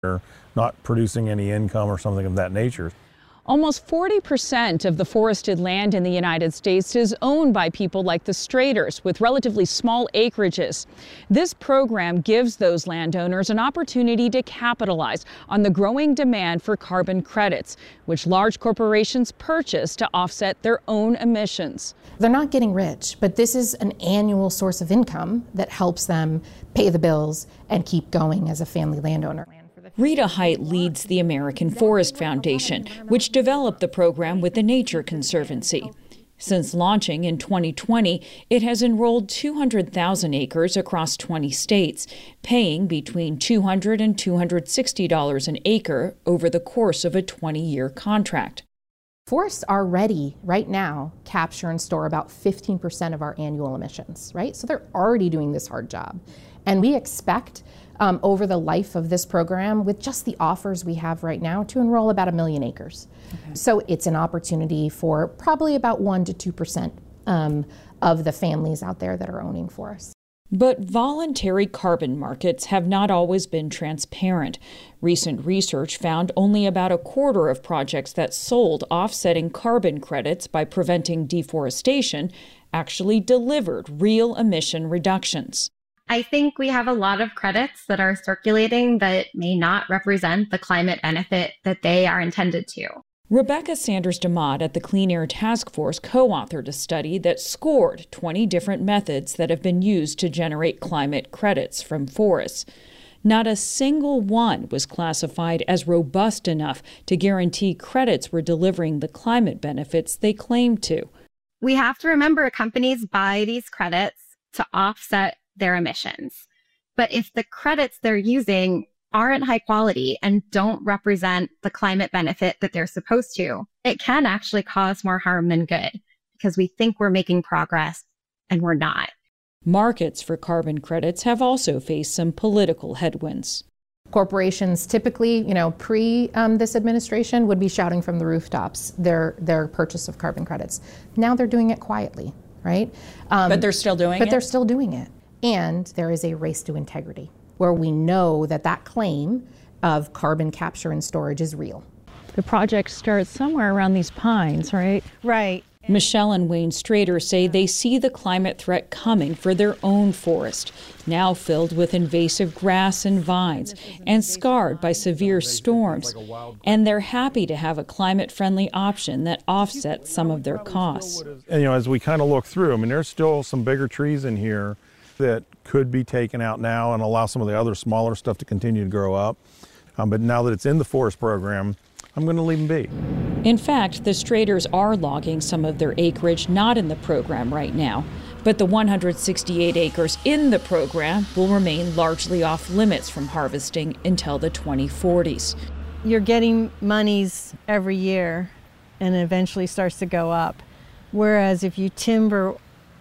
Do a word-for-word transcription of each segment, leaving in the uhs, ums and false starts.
They're not producing any income or something of that nature. Almost forty percent of the forested land in the United States is owned by people like the Straters with relatively small acreages. This program gives those landowners an opportunity to capitalize on the growing demand for carbon credits, which large corporations purchase to offset their own emissions. They're not getting rich, but this is an annual source of income that helps them pay the bills and keep going as a family landowner. Rita Height leads the American Forest Foundation, which developed the program with the Nature Conservancy. Since launching in twenty twenty, it has enrolled two hundred thousand acres across twenty states, paying between two hundred dollars and two hundred sixty dollars an acre over the course of a twenty-year contract. Forests already, right now, capture and store about fifteen percent of our annual emissions, right? So they're already doing this hard job. And we expect um, over the life of this program, with just the offers we have right now, to enroll about a million acres. Okay. So it's an opportunity for probably about one to two percent um, of the families out there that are owning forests. But voluntary carbon markets have not always been transparent. Recent research found only about a quarter of projects that sold offsetting carbon credits by preventing deforestation actually delivered real emission reductions. I think we have a lot of credits that are circulating that may not represent the climate benefit that they are intended to. Rebecca Sanders-DeMott at the Clean Air Task Force co-authored a study that scored twenty different methods that have been used to generate climate credits from forests. Not a single one was classified as robust enough to guarantee credits were delivering the climate benefits they claimed to. We have to remember companies buy these credits to offset their emissions. But if the credits they're using aren't high quality and don't represent the climate benefit that they're supposed to, it can actually cause more harm than good because we think we're making progress and we're not. Markets for carbon credits have also faced some political headwinds. Corporations typically, you know, pre um, this administration would be shouting from the rooftops their their purchase of carbon credits. Now they're doing it quietly, right? Um, but they're still doing but it? But they're still doing it. And there is a race to integrity where we know that that claim of carbon capture and storage is real. The project starts somewhere around these pines, right? Right. Michelle and Wayne Strader say they see the climate threat coming for their own forest, now filled with invasive grass and vines and scarred by severe storms. And they're happy to have a climate-friendly option that offsets some of their costs. And, you know, as we kind of look through, I mean, there's still some bigger trees in here that could be taken out now and allow some of the other smaller stuff to continue to grow up. Um, but now that it's in the forest program, I'm going to leave them be. In fact, the Straters are logging some of their acreage not in the program right now, but the one hundred sixty-eight acres in the program will remain largely off limits from harvesting until the twenty forties. You're getting monies every year and it eventually starts to go up. Whereas if you timber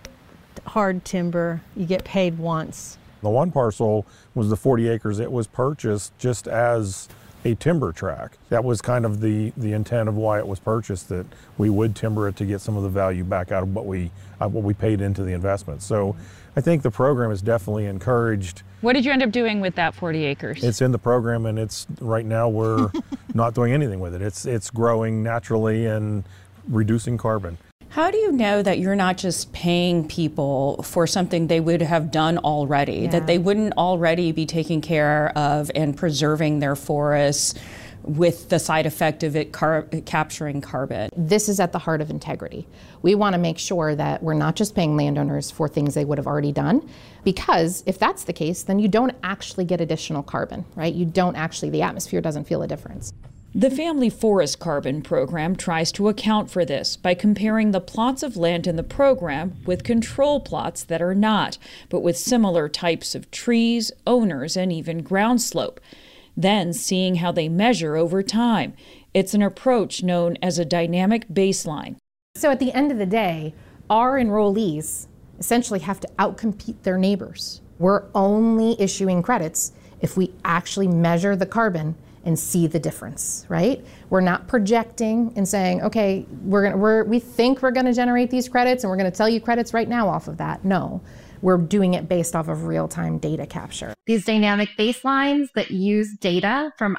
hard timber, you get paid once. The one parcel was the forty acres that was purchased just as a timber tract. That was kind of the, the intent of why it was purchased, that we would timber it to get some of the value back out of what we, uh, what we paid into the investment. So I think the program is definitely encouraged. What did you end up doing with that forty acres? It's in the program, and it's right now we're not doing anything with it. It's, it's growing naturally and reducing carbon. How do you know that you're not just paying people for something they would have done already, yeah. that they wouldn't already be taking care of and preserving their forests with the side effect of it car- capturing carbon? This is at the heart of integrity. We want to make sure that we're not just paying landowners for things they would have already done, because if that's the case, then you don't actually get additional carbon, right? You don't actually, the atmosphere doesn't feel a difference. The Family Forest Carbon Program tries to account for this by comparing the plots of land in the program with control plots that are not, but with similar types of trees, owners, and even ground slope. Then seeing how they measure over time. It's an approach known as a dynamic baseline. So at the end of the day, our enrollees essentially have to outcompete their neighbors. We're only issuing credits if we actually measure the carbon and see the difference, right? We're not projecting and saying, okay, we're gonna, we're, we think we're gonna generate these credits and we're gonna tell you credits right now off of that. No, we're doing it based off of real-time data capture. These dynamic baselines that use data from